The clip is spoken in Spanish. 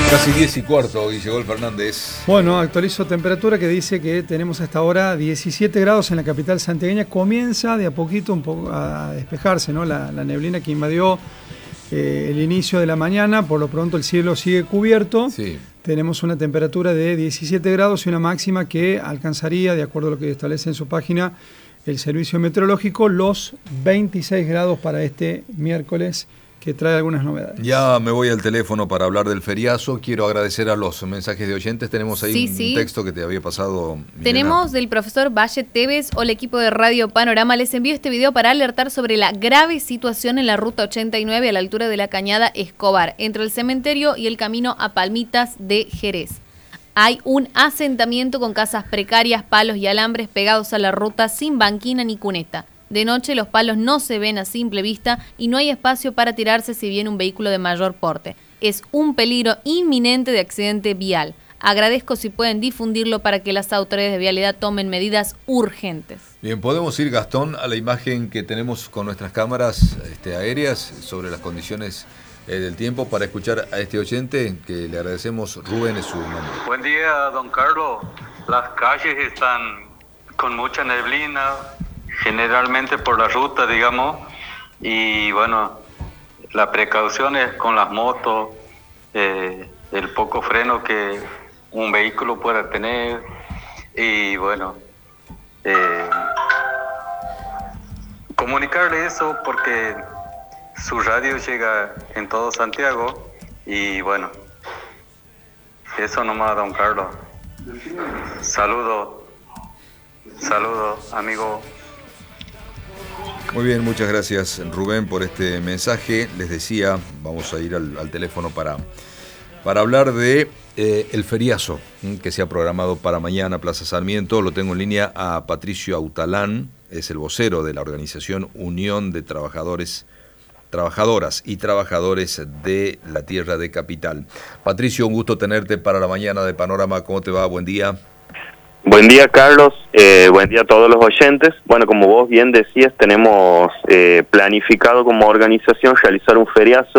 Casi 10:15 y llegó el Fernández. Bueno, actualizo temperatura que dice que tenemos hasta ahora 17 grados en la capital santiagueña. Comienza de a poquito un poco a despejarse, ¿no? La neblina que invadió el inicio de la mañana. Por lo pronto el cielo sigue cubierto. Sí. Tenemos una temperatura de 17 grados y una máxima que alcanzaría, de acuerdo a lo que establece en su página el servicio meteorológico, los 26 grados para este miércoles, que trae algunas novedades. Ya me voy al teléfono para hablar del feriazo. Quiero agradecer a los mensajes de oyentes. Tenemos ahí un texto que te había pasado, Milena. Tenemos del profesor Valle Tevez. Hola, equipo de Radio Panorama. Les envío este video para alertar sobre la grave situación en la ruta 89 a la altura de la Cañada Escobar, entre el cementerio y el camino a Palmitas de Jerez. Hay un asentamiento con casas precarias, palos y alambres pegados a la ruta sin banquina ni cuneta. De noche los palos no se ven a simple vista y no hay espacio para tirarse si viene un vehículo de mayor porte. Es un peligro inminente de accidente vial. Agradezco si pueden difundirlo para que las autoridades de vialidad tomen medidas urgentes. Bien, podemos ir, Gastón, a la imagen que tenemos con nuestras cámaras aéreas sobre las condiciones del tiempo para escuchar a este oyente que le agradecemos. Rubén es su nombre. Buen día, don Carlos. Las calles están con mucha neblina, generalmente por la ruta, digamos, y bueno, la precaución es con las motos, el poco freno que un vehículo pueda tener, y bueno, comunicarle eso porque su radio llega en todo Santiago, y bueno, eso nomás, don Carlos. Saludos, amigo. Muy bien, muchas gracias, Rubén, por este mensaje. Les decía, vamos a ir al teléfono para hablar de el feriazo que se ha programado para mañana, Plaza Sarmiento. Lo tengo en línea a Patricio Autalán, es el vocero de la organización Unión de Trabadoras y Trabajadores de la Tierra de Capital. Patricio, un gusto tenerte para la mañana de Panorama. ¿Cómo te va? Buen día. Buen día, Carlos. Buen día a todos los oyentes. Bueno, como vos bien decías, tenemos planificado como organización realizar un feriazo